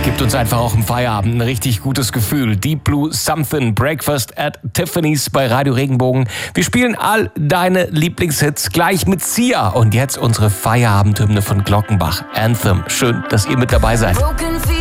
Gibt uns einfach auch im Feierabend ein richtig gutes Gefühl. Deep Blue Something, Breakfast at Tiffany's bei Radio Regenbogen. Wir spielen all deine Lieblingshits gleich mit Sia. Und jetzt unsere Feierabendhymne von Glockenbach, Anthem. Schön, dass ihr mit dabei seid.